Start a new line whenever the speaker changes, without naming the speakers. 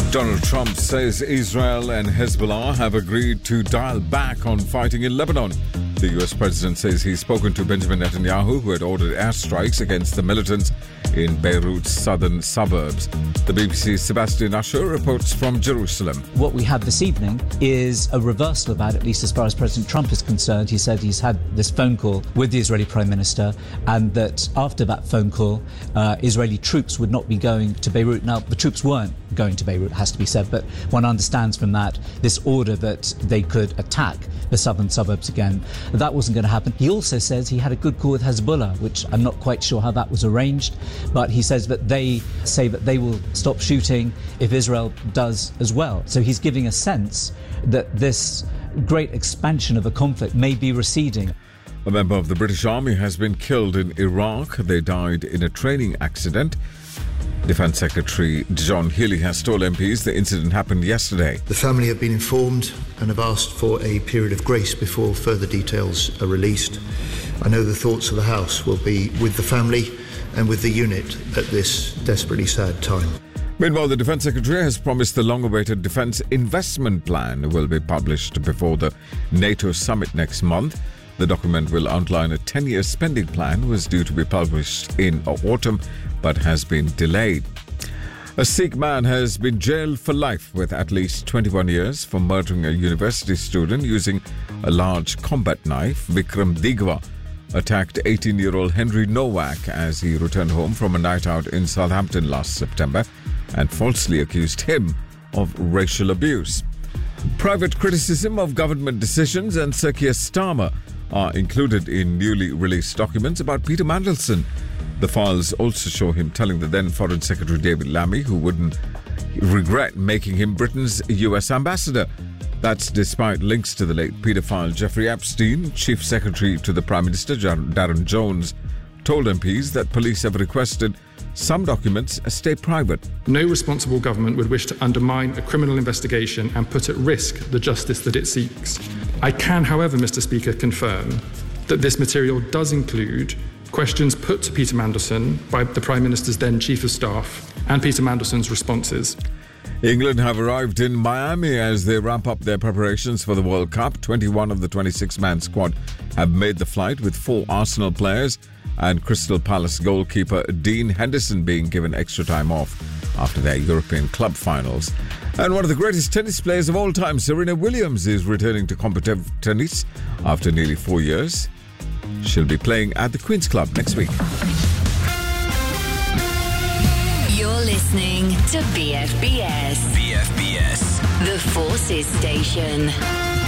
Donald Trump says Israel and Hezbollah have agreed to dial back on fighting in Lebanon. The US president says he's spoken to Benjamin Netanyahu, who had ordered airstrikes against the militants in Beirut's southern suburbs. The BBC's Sebastian Usher reports from Jerusalem.
What we have this evening is a reversal of that, at least as far as President Trump is concerned. He said he's had this phone call with the Israeli Prime Minister, and that after that phone call, Israeli troops would not be going to Beirut. Now, the troops weren't going to Beirut, has to be said, but one understands from that this order that they could attack the southern suburbs again. That wasn't going to happen. He also says he had a good call with Hezbollah, which I'm not quite sure how that was arranged, but he says that they say that they will stop shooting if Israel does as well. So he's giving a sense that this great expansion of a conflict may be receding.
A member of the British Army has been killed in Iraq. They died in a training accident. Defence Secretary John Healey has told MPs the incident happened yesterday.
The family have been informed and have asked for a period of grace before further details are released. I know the thoughts of the House will be with the family and with the unit at this desperately sad time.
Meanwhile, the Defence Secretary has promised the long-awaited Defence Investment Plan will be published before the NATO summit next month. The document will outline a 10-year spending plan, was due to be published in autumn, but has been delayed. A Sikh man has been jailed for life with at least 21 years for murdering a university student using a large combat knife. Vikram Digwa attacked 18-year-old Henry Nowak as he returned home from a night out in Southampton last September and falsely accused him of racial abuse. Private criticism of government decisions and Sir Keir Starmer are included in newly released documents about Peter Mandelson. The files also show him telling the then Foreign Secretary David Lammy he wouldn't regret making him Britain's US ambassador. That's despite links to the late paedophile Jeffrey Epstein. Chief Secretary to the Prime Minister Darren Jones told MPs that police have requested some documents stay private.
No responsible government would wish to undermine a criminal investigation and put at risk the justice that it seeks. I can, however, Mr. Speaker, confirm that this material does include questions put to Peter Mandelson by the Prime Minister's then Chief of Staff and Peter Mandelson's responses.
England have arrived in Miami as they ramp up their preparations for the World Cup. 21 of the 26-man squad have made the flight, with 4 Arsenal players and Crystal Palace goalkeeper Dean Henderson being given extra time off after their European club finals. And one of the greatest tennis players of all time, Serena Williams, is returning to competitive tennis after nearly 4 years. She'll be playing at the Queen's Club next week.
You're listening to BFBS.
BFBS.
The Forces Station.